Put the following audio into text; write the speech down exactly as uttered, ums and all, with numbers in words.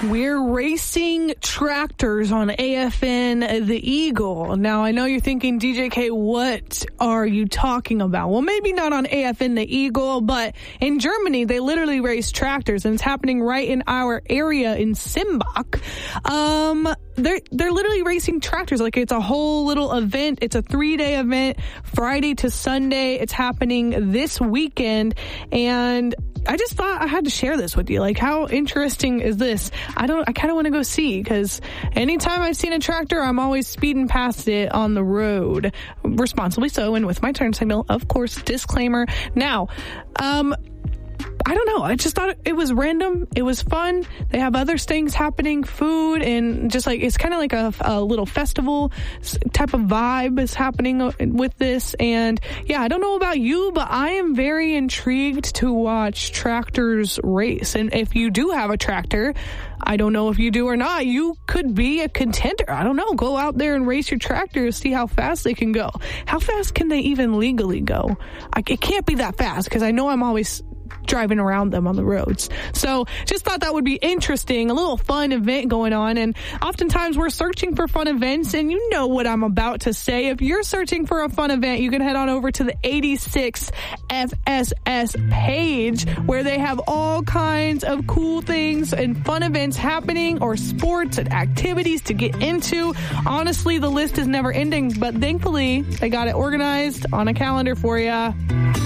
We're racing tractors on A F N The Eagle. Now, I know you're thinking, D J K, what are you talking about? Well, maybe not on A F N The Eagle, but in Germany, they literally race tractors, and it's happening right in our area in Simbach. Um, they're, they're literally racing tractors. Like, it's a whole little event. It's a three-day event, Friday to Sunday. It's happening this weekend, and I just thought I had to share this with you. Like, how interesting is this? I don't, I kind of want to go see, because anytime I've seen a tractor, I'm always speeding past it on the road. Responsibly so, and with my turn signal, of course, disclaimer. Now, um, I don't know. I just thought it was random. It was fun. They have other things happening, food, and just like, it's kind of like a, a little festival type of vibe is happening with this. And yeah, I don't know about you, but I am very intrigued to watch tractors race. And if you do have a tractor, I don't know if you do or not, you could be a contender. I don't know. Go out there and race your tractor, see how fast they can go. How fast can they even legally go? I, it can't be that fast, because I know I'm always driving around them on the roads. So just thought that would be interesting, a little fun event going on. And oftentimes we're searching for fun events, and you know what I'm about to say. If you're searching for a fun event, you can head on over to the eighty-six F S S page, where they have all kinds of cool things and fun events happening, or sports and activities to get into. Honestly, the list is never ending, but thankfully they got it organized on a calendar for you.